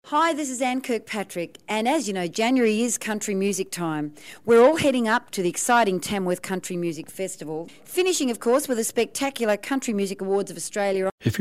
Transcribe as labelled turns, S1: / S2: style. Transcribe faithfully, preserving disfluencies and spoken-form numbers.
S1: Hi, this is Anne Kirkpatrick, and as you know, January is country music time. We're all heading up to the exciting Tamworth Country Music Festival, finishing, of course, with the spectacular Country Music Awards of Australia.
S2: If